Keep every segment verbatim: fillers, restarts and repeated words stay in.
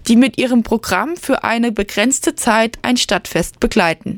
die mit ihrem Programm für eine begrenzte Zeit ein Stadtfest begleiten.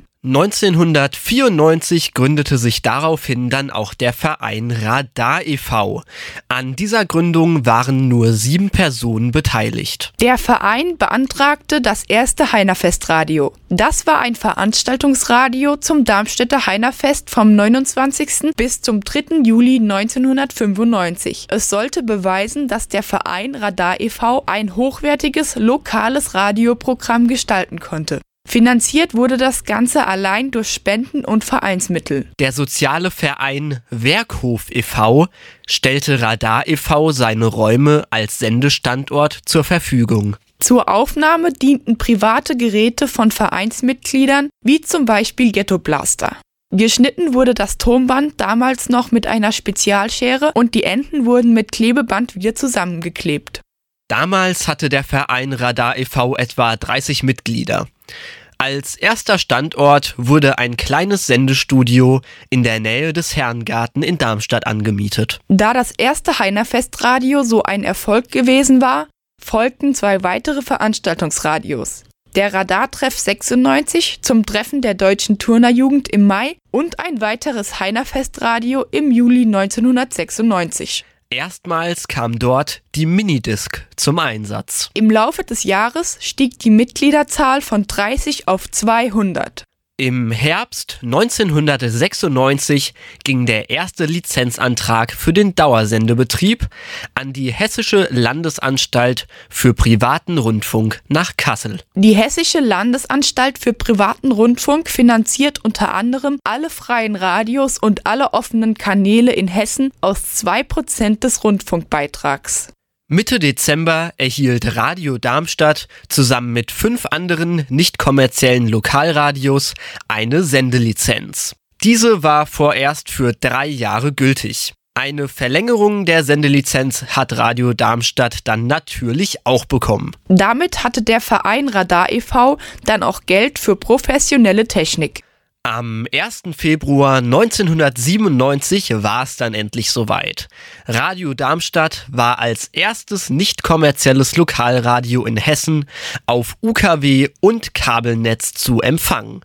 neunzehnhundertvierundneunzig gründete sich daraufhin dann auch der Verein Radar e V An dieser Gründung waren nur sieben Personen beteiligt. Der Verein beantragte das erste Heinerfestradio. Das war ein Veranstaltungsradio zum Darmstädter Heinerfest vom neunundzwanzigsten bis zum dritten Juli neunzehnhundertfünfundneunzig. Es sollte beweisen, dass der Verein Radar e V ein hochwertiges, lokales Radioprogramm gestalten konnte. Finanziert wurde das Ganze allein durch Spenden und Vereinsmittel. Der soziale Verein Werkhof e V stellte Radar e V seine Räume als Sendestandort zur Verfügung. Zur Aufnahme dienten private Geräte von Vereinsmitgliedern, wie zum Beispiel Ghetto Blaster. Geschnitten wurde das Tonband damals noch mit einer Spezialschere und die Enden wurden mit Klebeband wieder zusammengeklebt. Damals hatte der Verein Radar e V etwa dreißig Mitglieder. Als erster Standort wurde ein kleines Sendestudio in der Nähe des Herrengarten in Darmstadt angemietet. Da das erste Heinerfestradio so ein Erfolg gewesen war, folgten zwei weitere Veranstaltungsradios. Der Radartreff sechsundneunzig zum Treffen der deutschen Turnerjugend im Mai und ein weiteres Heinerfestradio im Juli neunzehnhundertsechsundneunzig. Erstmals kam dort die Minidisc zum Einsatz. Im Laufe des Jahres stieg die Mitgliederzahl von dreißig auf zweihundert. Im Herbst neunzehnhundertsechsundneunzig ging der erste Lizenzantrag für den Dauersendebetrieb an die Hessische Landesanstalt für privaten Rundfunk nach Kassel. Die Hessische Landesanstalt für privaten Rundfunk finanziert unter anderem alle freien Radios und alle offenen Kanäle in Hessen aus zwei Prozent des Rundfunkbeitrags. Mitte Dezember erhielt Radio Darmstadt zusammen mit fünf anderen nicht kommerziellen Lokalradios eine Sendelizenz. Diese war vorerst für drei Jahre gültig. Eine Verlängerung der Sendelizenz hat Radio Darmstadt dann natürlich auch bekommen. Damit hatte der Verein Radar e V dann auch Geld für professionelle Technik. Am ersten Februar neunzehnhundertsiebenundneunzig war es dann endlich soweit. Radio Darmstadt war als erstes nicht kommerzielles Lokalradio in Hessen auf U K W und Kabelnetz zu empfangen.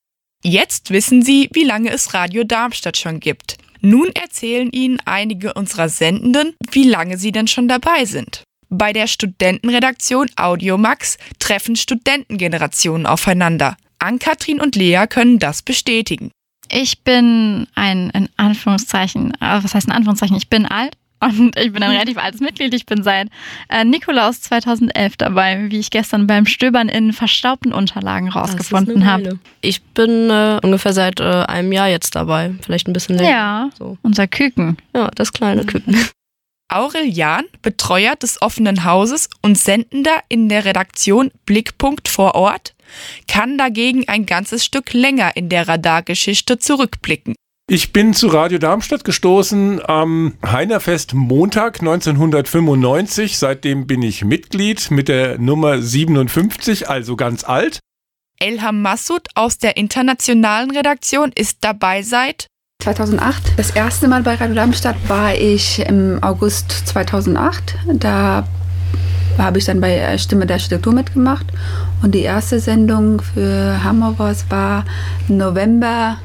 Jetzt wissen Sie, wie lange es Radio Darmstadt schon gibt. Nun erzählen Ihnen einige unserer Sendenden, wie lange sie denn schon dabei sind. Bei der Studentenredaktion Audiomax treffen Studentengenerationen aufeinander. Ann-Kathrin und Lea können das bestätigen. Ich bin ein, in Anführungszeichen, äh, was heißt in Anführungszeichen, ich bin alt und ich bin ein relativ altes Mitglied. Ich bin seit äh, Nikolaus zweitausendelf dabei, wie ich gestern beim Stöbern in verstaubten Unterlagen rausgefunden habe. Ich bin äh, ungefähr seit äh, einem Jahr jetzt dabei, vielleicht ein bisschen länger. Ja, so. Unser Küken. Ja, das kleine Küken. Aurel Jahn, Betreuer des offenen Hauses und Sendender in der Redaktion Blickpunkt vor Ort, kann dagegen ein ganzes Stück länger in der Radargeschichte zurückblicken. Ich bin zu Radio Darmstadt gestoßen am Heinerfest Montag neunzehnhundertfünfundneunzig. Seitdem bin ich Mitglied mit der Nummer siebenundfünfzig, also ganz alt. Elham Massoud aus der internationalen Redaktion ist dabei seit zweitausendacht. Das erste Mal bei Radio Darmstadt war ich im August zweitausendacht. Da habe ich dann bei Stimme der Architektur mitgemacht. Und die erste Sendung für Hammervors war November,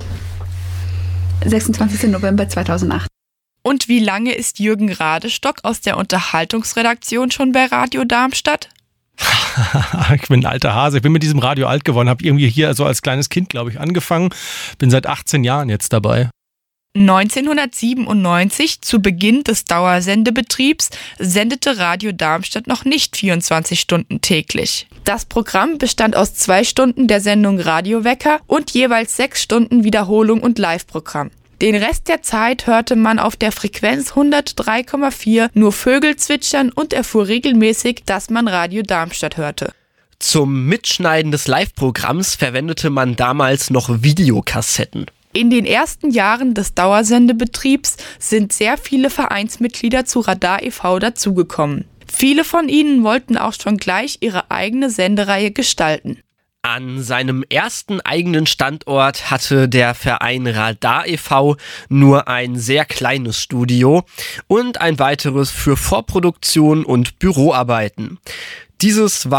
sechsundzwanzigsten November zweitausendacht. Und wie lange ist Jürgen Radestock aus der Unterhaltungsredaktion schon bei Radio Darmstadt? Ich bin ein alter Hase. Ich bin mit diesem Radio alt geworden. Habe irgendwie hier so als kleines Kind, glaube ich, angefangen. Bin seit achtzehn Jahren jetzt dabei. neunzehnhundertsiebenundneunzig, zu Beginn des Dauersendebetriebs, sendete Radio Darmstadt noch nicht vierundzwanzig Stunden täglich. Das Programm bestand aus zwei Stunden der Sendung Radiowecker und jeweils sechs Stunden Wiederholung und Live-Programm. Den Rest der Zeit hörte man auf der Frequenz hundertdrei Komma vier nur Vögel zwitschern und erfuhr regelmäßig, dass man Radio Darmstadt hörte. Zum Mitschneiden des Live-Programms verwendete man damals noch Videokassetten. In den ersten Jahren des Dauersendebetriebs sind sehr viele Vereinsmitglieder zu Radar e V dazugekommen. Viele von ihnen wollten auch schon gleich ihre eigene Sendereihe gestalten. An seinem ersten eigenen Standort hatte der Verein Radar e V nur ein sehr kleines Studio und ein weiteres für Vorproduktion und Büroarbeiten. Dieses war